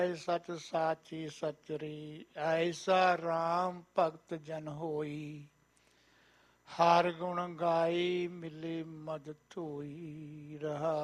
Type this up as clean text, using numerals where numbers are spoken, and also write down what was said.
ਸਚ ਸਾਚੀ ਸਚਰੀ ਐਸਾ ਰਾਮ ਭਗਤ ਜਨ ਹੋਈ। ਹਰ ਗੁਣ ਗਾਈ ਮਿਲੇ ਮਦ ਧੋਈ ਰਹਾ।